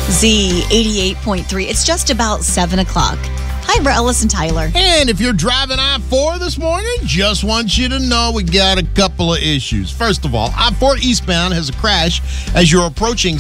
Z88.3. It's just about 7 o'clock. Hi, we're Ellis and Tyler. And if you're driving I-4 this morning, just want you to know we got a couple of issues. First of all, I-4 eastbound has a crash as you're approaching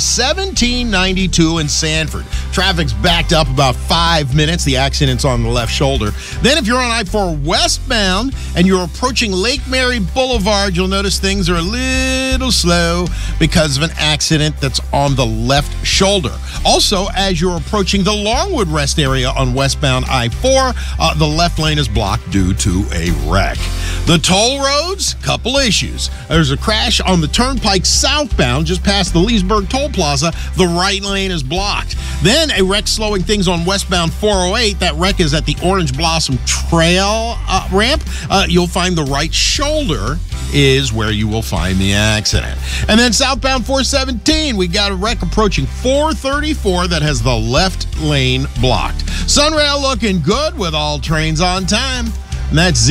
1792 in Sanford. Traffic's backed up about 5 minutes. The accident's on the left shoulder. Then if you're on I-4 westbound and you're approaching Lake Mary Boulevard, you'll notice things are a little slow because of an accident that's on the left shoulder. Also, as you're approaching the Longwood Rest area on westbound I-4, the left lane is blocked due to a wreck. The toll roads, couple issues. There's a crash on the Turnpike southbound just past the Leesburg Toll Plaza. The right lane is blocked. Then a wreck slowing things on westbound 408. That wreck is at the Orange Blossom Trail ramp. You'll find the right shoulder is where you will find the accident. And then southbound 417, we got a wreck approaching 434 that has the left lane blocked. Sunrail looking good with all trains on time. And that's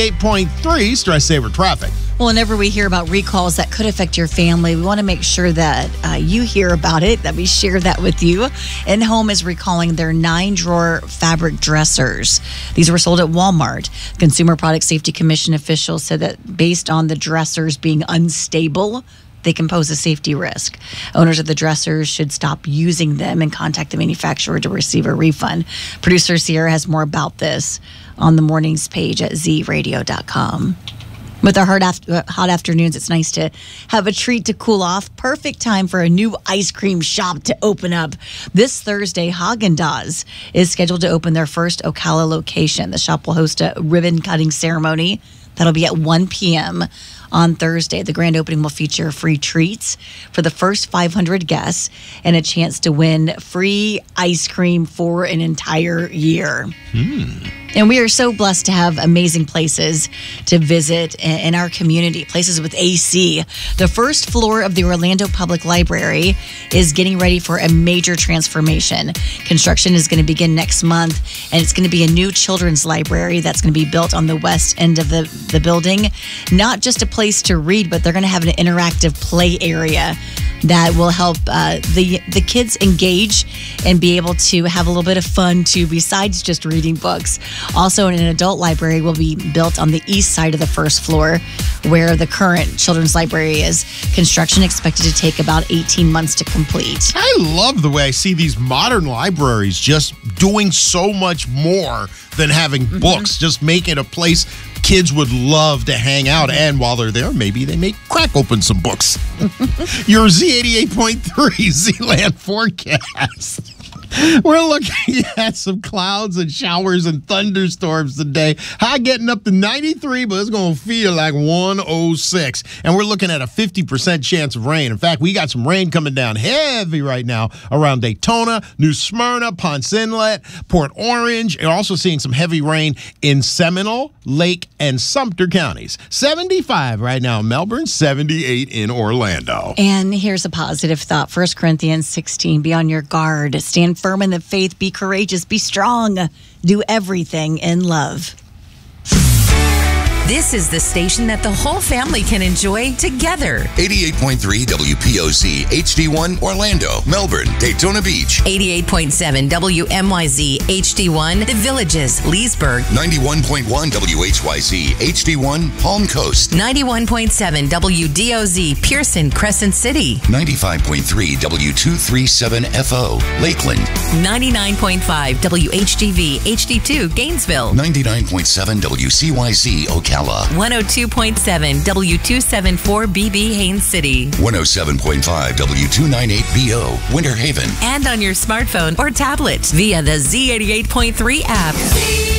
Z88.3 Stress Saver Traffic. Well, whenever we hear about recalls that could affect your family, we want to make sure that you hear about it, that we share that with you. In-Home is recalling their 9-drawer fabric dressers. These were sold at Walmart. Consumer Product Safety Commission officials said that based on the dressers being unstable, they can pose a safety risk. Owners of the dressers should stop using them and contact the manufacturer to receive a refund. Producer Sierra has more about this on the morning's page at zradio.com. With our hot afternoons, it's nice to have a treat to cool off. Perfect time for a new ice cream shop to open up. This Thursday, Häagen-Dazs is scheduled to open their first Ocala location. The shop will host a ribbon-cutting ceremony that'll be at 1 p.m. on Thursday. The grand opening will feature free treats for the first 500 guests and a chance to win free ice cream for an entire year. And we are so blessed to have amazing places to visit in our community, places with AC. The first floor of the Orlando Public Library is getting ready for a major transformation. Construction is going to begin next month, and it's going to be a new children's library that's going to be built on the west end of the building. Not just a place to read, but they're going to have an interactive play area that will help the kids engage and be able to have a little bit of fun too, besides just reading books. Also, an adult library will be built on the east side of the first floor where the current children's library is. Construction expected to take about 18 months to complete. I love the way I see these modern libraries just doing so much more than having books, just make it a place kids would love to hang out. And while they're there, maybe they may crack open some books. Your Z88.3 Z-Land forecast. We're looking at some clouds and showers and thunderstorms today. High getting up to 93, but it's going to feel like 106. And we're looking at a 50% chance of rain. In fact, we got some rain coming down heavy right now around Daytona, New Smyrna, Ponce Inlet, Port Orange. You're also seeing some heavy rain in Seminole, Lake, and Sumter counties. 75 right now in Melbourne, 78 in Orlando. And here's a positive thought. 1 Corinthians 16, be on your guard. Stand firm in the faith, be courageous, be strong, do everything in love. This is the station that the whole family can enjoy together. 88.3 WPOZ HD1 Orlando, Melbourne, Daytona Beach. 88.7 WMYZ HD1 The Villages, Leesburg. 91.1 WHYZ HD1 Palm Coast. 91.7 WDOZ Pearson, Crescent City. 95.3 W237FO Lakeland. 99.5 WHGV HD2 Gainesville. 99.7 WCYZ Ocala. 102.7 W274BB Haines City. 107.5 W298BO Winter Haven. And on your smartphone or tablet via the Z88.3 app.